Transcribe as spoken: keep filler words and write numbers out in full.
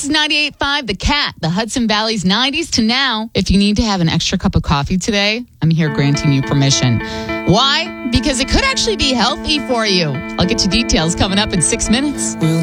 This is ninety-eight point five The Cat, the Hudson Valley's nineties to now. If you need to have an extra cup of coffee today, I'm here granting you permission. Why? Because it could actually be healthy for you. I'll get to details coming up in six minutes. We'll